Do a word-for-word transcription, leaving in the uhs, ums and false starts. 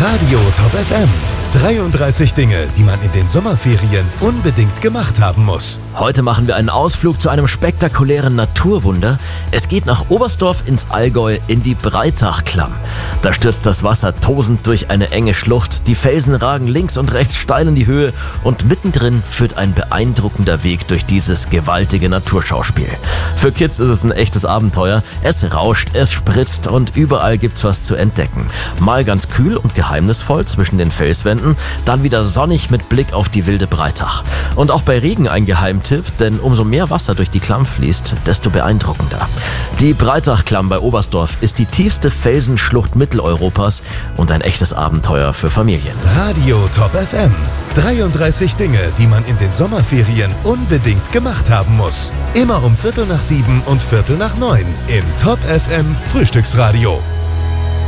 Radio Top F M. dreiunddreißig Dinge, die man in den Sommerferien unbedingt gemacht haben muss. Heute machen wir einen Ausflug zu einem spektakulären Naturwunder. Es geht nach Oberstdorf ins Allgäu in die Breitachklamm. Da stürzt das Wasser tosend durch eine enge Schlucht. Die Felsen ragen links und rechts steil in die Höhe und mittendrin führt ein beeindruckender Weg durch dieses gewaltige Naturschauspiel. Für Kids ist es ein echtes Abenteuer. Es rauscht, es spritzt und überall gibt's was zu entdecken. Mal ganz kühl und geheimnisvoll zwischen den Felswänden, dann wieder sonnig mit Blick auf die wilde Breitach. Und auch bei Regen ein Geheimtipp, denn umso mehr Wasser durch die Klamm fließt, desto beeindruckender. Die Breitachklamm bei Oberstdorf ist die tiefste Felsenschlucht Mitteleuropas und ein echtes Abenteuer für Familien. Radio Top F M. dreiunddreißig Dinge, die man in den Sommerferien unbedingt gemacht haben muss. Immer um Viertel nach sieben und Viertel nach neun im Top F M Frühstücksradio.